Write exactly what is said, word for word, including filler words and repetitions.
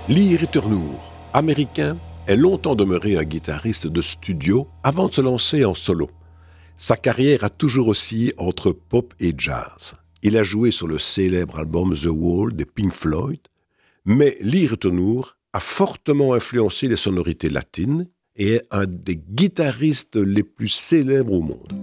Lee Ritenour, américain, est longtemps demeuré un guitariste de studio avant de se lancer en solo. Sa carrière a toujours oscillé entre pop et jazz. Il a joué sur le célèbre album The Wall des Pink Floyd, mais Lee Ritenour a fortement influencé les sonorités latines et est un des guitaristes les plus célèbres au monde.